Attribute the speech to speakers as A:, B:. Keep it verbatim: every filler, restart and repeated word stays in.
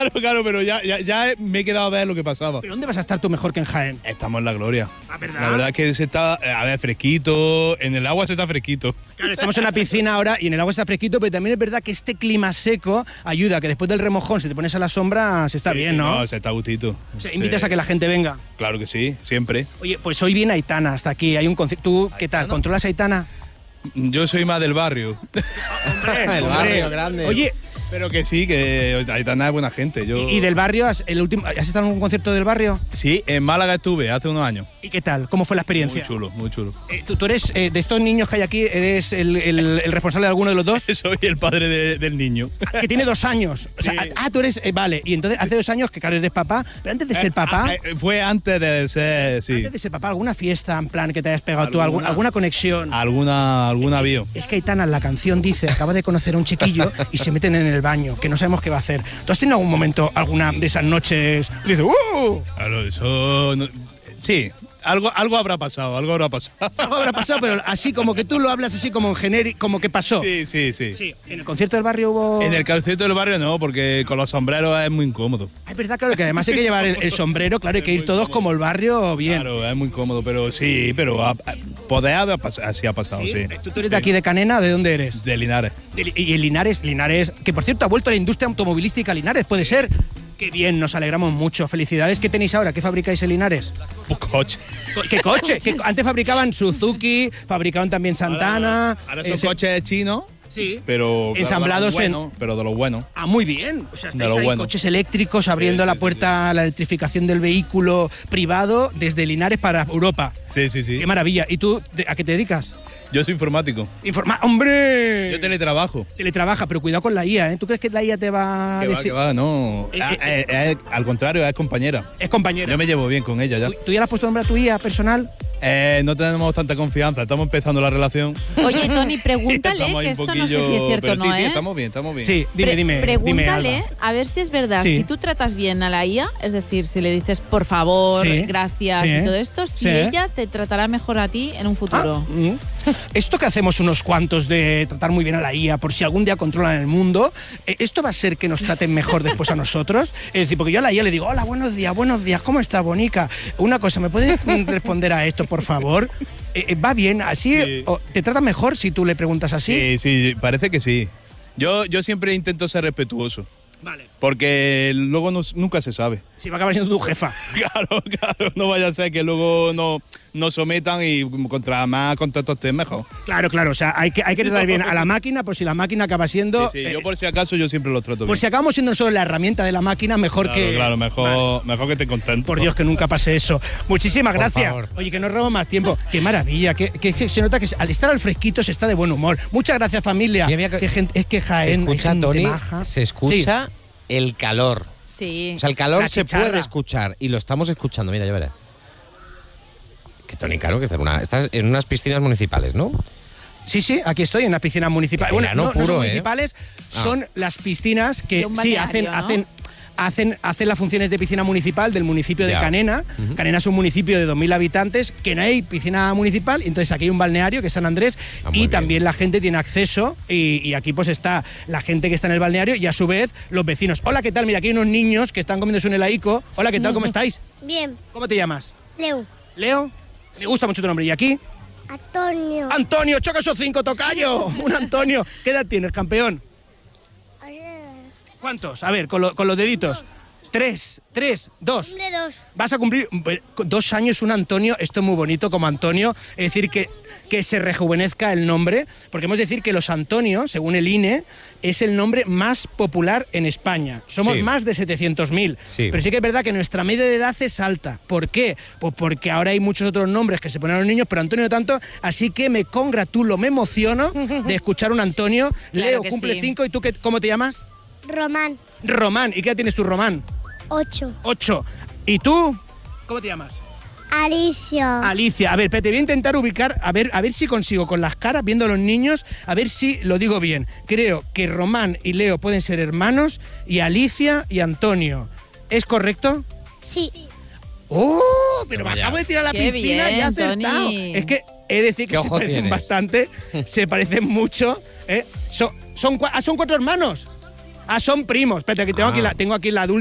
A: Claro, claro, pero ya, ya, ya me he quedado a ver lo que pasaba.
B: ¿Pero dónde vas a estar tú mejor que en Jaén?
A: Estamos en la gloria.
B: Ah, ¿verdad?
A: La verdad es que se está, a ver, fresquito, en el agua se está fresquito.
B: Claro, estamos en la piscina ahora y en el agua está fresquito, pero también es verdad que este clima seco ayuda, que después del remojón, si te pones a la sombra, se está
A: Sí,
B: bien,
A: sí,
B: ¿no?
A: No, se está a gustito.
B: O sea, invitas
A: Sí.
B: a que la gente venga.
A: Claro que sí, siempre.
B: Oye, pues hoy viene Aitana hasta aquí, hay un concierto. ¿Tú qué tal? ¿Controlas a Aitana?
A: Yo soy más del barrio.
B: Hombre,
C: El barrio grande.
B: Oye,
A: Pero que sí, que Aitana es buena gente. Yo...
B: ¿y del barrio? ¿Has, el último, ¿has estado en algún concierto del barrio?
A: Sí, en Málaga estuve hace unos años.
B: ¿Y qué tal? ¿Cómo fue la experiencia?
A: Muy chulo, muy chulo.
B: Eh, ¿tú, tú eres, eh, de estos niños que hay aquí, eres el, el- el responsable de alguno de los dos?
A: Soy el padre de- del niño.
B: Que tiene dos años. O sea,
A: Sí.
B: ah, tú eres, eh, vale. Y entonces hace dos años que claro, eres papá, pero antes de ser papá…
A: Eh, ah, eh, fue antes de ser, sí.
B: Antes de ser papá, ¿alguna fiesta en plan que te hayas pegado tú? ¿Alguna,
A: ¿Alguna?
B: alguna conexión?
A: Alguna, alguna vio.
B: Es que Aitana en la canción dice, acaba de conocer a un chiquillo y se meten en el baño, que no sabemos qué va a hacer. ¿Tú has tenido algún momento, alguna de esas noches, y dices, ¡uh!
A: Claro, eso. no- sí, algo, algo habrá pasado, algo habrá pasado.
B: Algo habrá pasado, pero así como que tú lo hablas así como en genérico, como que pasó.
A: Sí, sí, sí.
B: Sí, en el concierto del barrio hubo…
A: En el calceto del barrio no, porque con los sombreros es muy incómodo.
B: Ah, es verdad, claro, que además hay que llevar el, el sombrero, claro, hay que ir todos como el barrio bien.
A: Claro, es muy incómodo, pero sí, pero ha- poder haber pasado, así ha pasado, sí.
B: ¿Tú, tú eres de aquí de Canena? ¿De dónde eres?
A: De Linares.
B: De- y en Linares, Linares, que por cierto ha vuelto a la industria automovilística Linares, ¿puede ser? Qué bien, nos alegramos mucho. Felicidades. ¿Qué tenéis ahora? ¿Qué fabricáis en Linares?
A: Un coche.
B: Co- ¿Qué coche? ¿Qué- antes fabricaban Suzuki, fabricaban también Santana.
A: Ahora son
B: ese-
A: coches chinos,
B: Sí.
A: pero. claro,
B: Ensamblados
A: de
B: en-
A: los buenos, Pero de los buenos.
B: Ah, muy bien. O sea,
A: De
B: estáis
A: lo
B: ahí
A: bueno.
B: coches eléctricos abriendo
A: Sí,
B: la
A: sí,
B: puerta a la electrificación del vehículo privado desde Linares para Europa.
A: Sí, sí, sí.
B: Qué maravilla. ¿Y tú te- a qué te dedicas?
A: Yo soy informático.
B: Informa ¡Hombre!
A: Yo teletrabajo.
B: Teletrabaja, pero cuidado con la I A, ¿eh? ¿Tú crees que la I A te va a
A: Que va,
B: decir?
A: que va, no.
B: Eh,
A: Ah,
B: eh,
A: eh, eh, al contrario, es compañera.
B: Es compañera.
A: Yo me llevo bien con ella ya.
B: ¿Tú, tú ya le has puesto nombre a tu I A personal?
A: Eh, no tenemos tanta confianza, estamos empezando la relación.
D: Oye, Tony, pregúntale,
A: Estamos ahí
D: que
A: un
D: esto no sé
A: poquillo-
D: si es cierto
A: pero
D: o no,
A: sí, sí,
D: ¿eh?
A: estamos bien, estamos bien.
B: Sí, dime,
D: Pre-
B: dime. dime,
D: Pregúntale
B: Alba.
D: a ver si es verdad,
B: Sí.
D: si tú tratas bien a la I A, es decir, si le dices por favor,
B: Sí.
D: gracias
B: Sí.
D: y todo esto, si
B: Sí.
D: ella te tratará mejor a ti en un futuro.
B: Ah, mm. Esto que hacemos unos cuantos de tratar muy bien a la I A por si algún día controlan el mundo, eh, ¿esto va a ser que nos traten mejor después a nosotros? Es decir, porque yo a la I A le digo, hola, buenos días, buenos días, ¿cómo está, Bonica? Una cosa, ¿me puedes mm, responder a esto, por favor? Eh, eh, ¿Va bien así?
A: Sí.
B: ¿O ¿Te tratan mejor si tú le preguntas así?
A: Sí, sí, parece que sí. Yo, yo siempre intento ser respetuoso,
B: Vale.
A: porque luego no- nunca se sabe.
B: Si va a acabar siendo tu jefa.
A: Claro, claro, no vaya a ser que luego no, nos sometan y contra más contactos estés mejor.
B: Claro, claro, o sea, hay que, hay que tratar bien a la máquina por si la máquina acaba siendo…
A: Sí, sí,
B: eh,
A: yo por si acaso yo siempre los trato
B: por
A: bien.
B: si acabamos siendo solo la herramienta de la máquina, mejor
A: Claro,
B: que…
A: claro, mejor,
B: Vale.
A: mejor que te contento.
B: Por Dios, que nunca pase eso. Muchísimas
C: Por
B: gracias.
C: favor.
B: Oye, que no robo más tiempo. Qué maravilla. Que, que- que se nota que al estar al fresquito se está de buen humor. Muchas gracias, familia.
C: Mira, mira que-
B: Qué gente- es que
C: Se
B: Jaén, hay
C: escucha,
B: gente
C: Tony,
B: maja.
C: se escucha el calor.
D: Sí.
C: O sea, el calor
B: La
C: se
B: chicharra.
C: puede escuchar y lo estamos escuchando. Mira, ya verás. Que Tony, claro, que está en, una, estás en unas piscinas municipales, ¿no?
B: Sí, sí, aquí estoy en la piscina municipal.
C: Qué
B: Bueno,
C: verano
B: no, no
C: puro,
B: son
C: ¿eh?
B: municipales,
C: Ah.
B: son las piscinas que
D: De un
B: sí
D: balneario,
B: hacen,
D: ¿no?
B: hacen, hacen, hacen las funciones de piscina municipal del municipio de
C: Ya.
B: Canena.
C: Ujú.
B: Canena es un municipio de dos mil habitantes que no hay piscina municipal, entonces aquí hay un balneario que es San Andrés
C: Ah, muy
B: y
C: bien.
B: también la gente tiene acceso y, y aquí pues está la gente que está en el balneario y a su vez los vecinos. Hola, ¿qué tal? Mira, aquí hay unos niños que están comiéndose un helaico. Hola, ¿qué tal? ¿Cómo estáis?
E: Bien,
B: ¿Cómo te llamas?
E: Leo,
B: Leo. Me gusta mucho tu nombre. ¿Y aquí?
E: Antonio,
B: Antonio, choca esos cinco, tocayo. Un Antonio. ¿Qué edad tienes, campeón? ¿Cuántos? A ver, con, lo- con los deditos. Tres, tres, dos.
E: cumple dos.
B: Vas a cumplir eh, dos años un Antonio, esto es muy bonito como Antonio, es decir, que, que se rejuvenezca el nombre, porque hemos de decir que los Antonios, según el I N E, es el nombre más popular en España. Somos
C: Sí.
B: más de setecientos mil.
C: Sí.
B: Pero sí que es verdad que nuestra media de edad es alta. ¿Por qué? Pues porque ahora hay muchos otros nombres que se ponen a los niños, pero Antonio no tanto, así que me congratulo, me emociono de escuchar un Antonio.
D: Claro
B: Leo
D: que
B: cumple
D: sí.
B: cinco, ¿y tú qué, cómo te llamas?
E: Román,
B: Román. ¿Y qué edad tienes tú, Román?
E: ocho.
B: Ocho. ¿Y tú? ¿Cómo te llamas?
E: Alicia,
B: Alicia. A ver, pero te voy a intentar ubicar, a ver, a ver si consigo con las caras, viendo a los niños, a ver si lo digo bien. Creo que Román y Leo pueden ser hermanos y Alicia y Antonio. ¿Es correcto?
E: sí.
B: ¡Oh! Pero me
C: Toma ya.
B: acabo de tirar a la
D: Qué
B: piscina y he
D: bien,
B: acertado.
D: Tony.
B: Es que he de decir que
C: ¿Qué
B: se
C: ojo
B: parecen
C: tienes?
B: bastante, se parecen mucho. ¿eh? Son, son, cua- ah, son cuatro hermanos. Ah, son primos. Espérate, que tengo
C: Ah.
B: aquí la, tengo aquí la adulta.